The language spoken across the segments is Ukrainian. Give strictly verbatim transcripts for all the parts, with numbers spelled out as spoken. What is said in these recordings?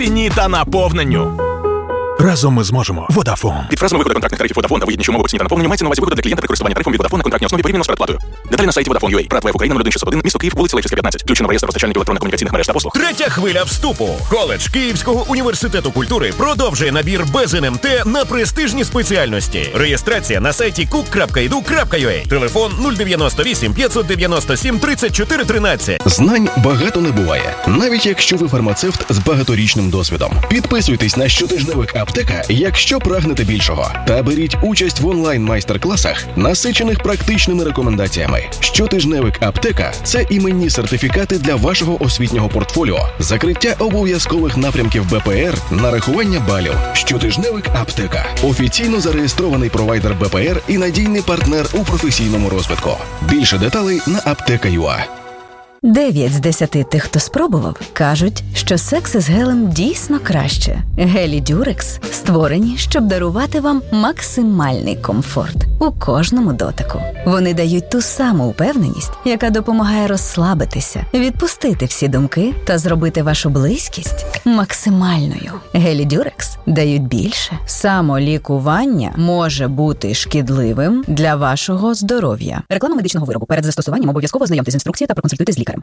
ціні та наповненню. Разом ми зможемо. Vodafone. Під фразами виходу контрактних тарифів Vodafone на вигідніші умови по ціні та наповненню мається на увазі виходу для клієнта при користуванні тарифом від Vodafone на контрактній основі порівняно з передплатою. Деталі на сайті Vodafone.ua. ПРАТ ВФ Україна нуль один шістсот один, місто Київ, вулиця Левчівська, п'ятнадцять. Включено в реєстр постачальників електронно-комунікаційних мереж та послуг. Третя хвиля вступу. Коледж Київського університету культури продовжує набір без ен ем те на престижні спеціальності. Реєстрація на сайті кук крапка і ду крапка ю а. Телефон нуль дев'яносто вісім п'ятсот дев'яносто сім тридцять чотири тринадцять. Знань багато не буває, навіть якщо ви фармацевт з багаторічним досвідом. Підписуйтесь на щотижневик Аптека, якщо прагнете більшого. Та беріть участь в онлайн-майстер-класах, насичених практичними рекомендаціями. Щотижневик Аптека – це іменні сертифікати для вашого освітнього портфоліо, закриття обов'язкових напрямків бе пе ер, нарахування балів. Щотижневик Аптека – офіційно зареєстрований провайдер бе пе ер і надійний партнер у професійному розвитку. Більше деталей на аптека крапка ю а. Дев'ять з десяти тих, хто спробував, кажуть, що секс із гелем дійсно краще. Гелі Дюрекс створені, щоб дарувати вам максимальний комфорт у кожному дотику. Вони дають ту саму впевненість, яка допомагає розслабитися, відпустити всі думки та зробити вашу близькість максимальною. Гелі Дюрекс дають більше. Самолікування може бути шкідливим для вашого здоров'я. Реклама медичного виробу. Перед застосуванням обов'язково ознайомтесь з інструкцією та проконсультуйтесь з лікарем.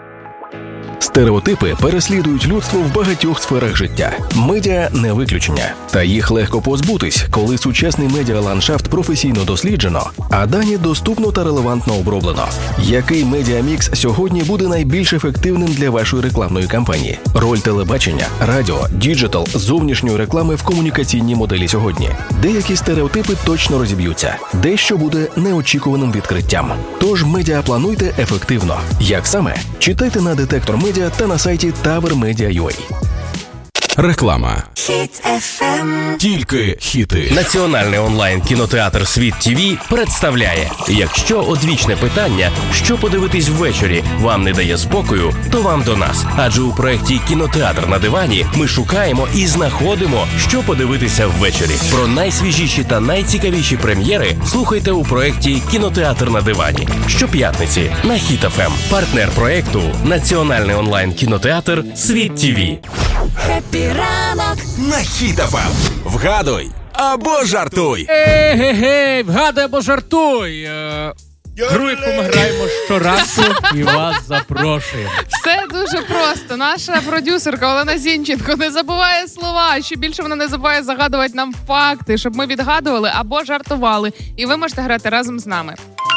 Стереотипи переслідують людство в багатьох сферах життя. Медіа – не виключення. Та їх легко позбутись, коли сучасний медіаландшафт професійно досліджено, а дані доступно та релевантно оброблено. Який медіамікс сьогодні буде найбільш ефективним для вашої рекламної кампанії? Роль телебачення, радіо, діджитал, зовнішньої реклами в комунікаційній моделі сьогодні. Деякі стереотипи точно розіб'ються. Дещо буде неочікуваним відкриттям. Тож медіа плануйте ефективно. Як саме? Читайте на Детектор Медіа та на сайті тавер медіа крапка ю а. Реклама. Хіт еф ем. Тільки хіти. Національний онлайн-кінотеатр «Світ ТІВІ» представляє: якщо одвічне питання, що подивитись ввечері, вам не дає спокою, то вам до нас. Адже у проєкті «Кінотеатр на дивані» ми шукаємо і знаходимо, що подивитися ввечері. Про найсвіжіші та найцікавіші прем'єри слухайте у проєкті «Кінотеатр на дивані» щоп'ятниці на Хіт еф ем. Партнер проєкту – Національний онлайн-кінотеатр «Світ ТІВІ». Хеппі ранок На Хіт еф ем. Вгадуй або жартуй. Ей-гей-гей, вгадуй або жартуй. Е, Гру, яку ми граємо щоразу, і вас запрошуємо. Все дуже просто. Наша продюсерка Олена Зінченко не забуває слова. Ще більше вона не забуває загадувати нам факти, щоб ми відгадували або жартували. І ви можете грати разом з нами.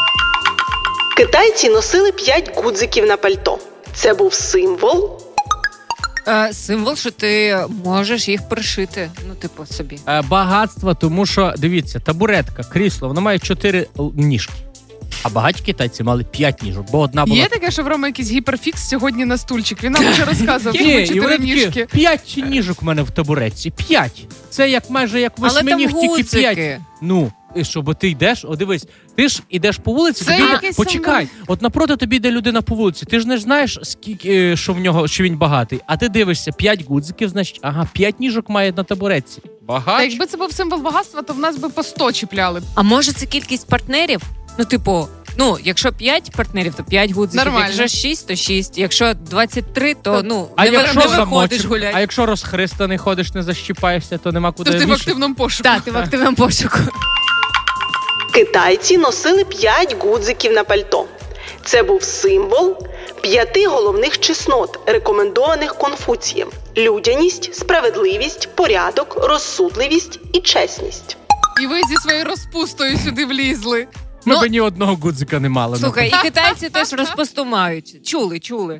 Китайці носили п'ять гудзиків на пальто. Це був символ... Е, символ, що ти можеш їх пришити, ну, типу, собі. Е, багатство, тому що, дивіться, табуретка, крісло, воно має чотири ніжки. А багаті китайці мали п'ять ніжок, бо одна була... Є таке, що в Рома якийсь гіперфікс сьогодні на стульчик? Він нам вже розказував, що чотири ніжки. П'ять ніжок в мене в табуретці. П'ять. Це як майже як восьминіг, тільки п'ять. Ну, і що, бо ти йдеш, о, дивись, ти ж ідеш по вулиці, тобі йде, почекай, сам... от напроти тобі йде людина по вулиці, ти ж не знаєш, скільки, що в нього, що він багатий, а ти дивишся, п'ять гудзиків, значить, ага, п'ять ніжок має на табуретці. Багач. Та якби це був символ багатства, то в нас би по сто чіпляли. А може це кількість партнерів? Ну, типу, ну, якщо п'ять партнерів, то п'ять гудзиків, нормально. Якщо шість, то шість, якщо двадцять три, то, ну, а не, якщо не виходиш гуляти. А якщо розхристаний ходиш, не защіпаєшся, то нема куди вішати. То ти вішати. в активному пошуку. Так, ти в активному пошуку. Китайці носили п'ять гудзиків на пальто. Це був символ п'яти головних чеснот, рекомендованих Конфуцієм: людяність, справедливість, порядок, розсудливість і чесність. І ви зі своєю розпустою сюди влізли. Ми ну, б ні одного гудзика не мали. Слухай, і китайці теж розпусту мають. Чули, чули.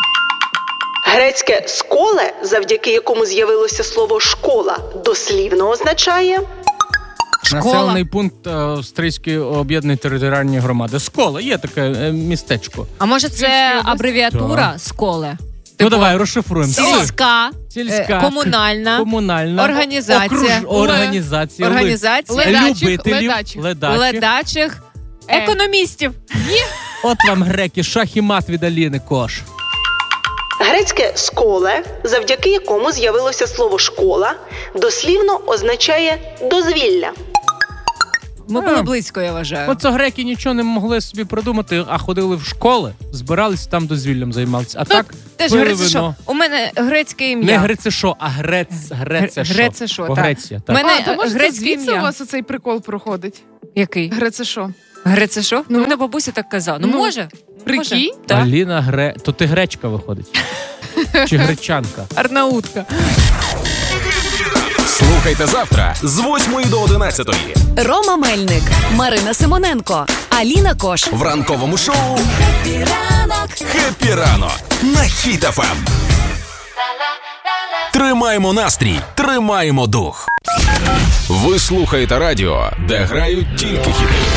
Грецьке «сколе», завдяки якому з'явилося слово «школа», дослівно означає... Школа. Населений пункт Австрійської об'єднаної територіальної громади. Скола, є таке е, містечко. А може це абревіатура «сколе»? Ну типу, давай, розшифруємо. Сільська, Сільська. Комунальна, комунальна організація, окруж, організація, організація ледачих, любителів, ледачих, ледачих, ледачих е. економістів. От вам, греки, шах і мат від Аліни Кош. Грецьке «сколе», завдяки якому з'явилося слово «школа», дослівно означає «дозвілля». Ми були близько, я вважаю. Оце греки нічого не могли собі придумати, а ходили в школи, збиралися там дозвіллям займалися. А так, теж грецешо. У мене грецьке ім'я. Не грецешо, а грец, грецешо. Грецешо, так. Греція, так. У мене а, то може грецьке ім'я. У вас оцей прикол проходить? Який? Грецешо. Грецешо? Ну, мене бабуся так казала. Ну, ну може. Прикинь? Аліна Гре... То ти гречка виходить? Чи гречанка? Арнаутка. Слухайте завтра з восьмої до одинадцятої. Рома Мельник, Марина Симоненко, Аліна Кош. В ранковому шоу «Хеппі ранок». «Хеппі ранок» на Хіт еф ем. Тримаємо настрій, тримаємо дух. Ви слухаєте радіо, де грають тільки хіти.